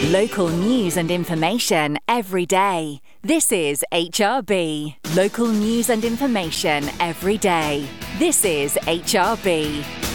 Local news and information every day. This is HRB. Local news and information every day. This is HRB.